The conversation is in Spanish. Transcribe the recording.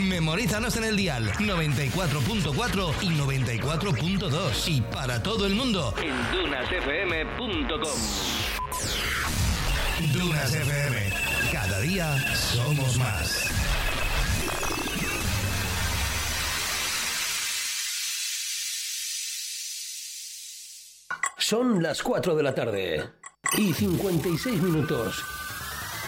Memorízanos en el dial 94.4 y 94.2 y para todo el mundo en dunasfm.com. Dunas FM. Cada día somos más. Son las 4 de la tarde y 56 minutos.